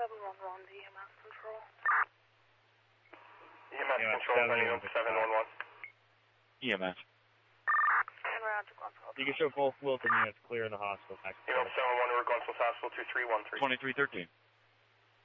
711 to EMS Control. EMS Control, 711. EMS. And Roger, Glenfield. You can show both Wilton units clear in the hospital. EMS 711, we're Glenfield Hospital 2313. 2313.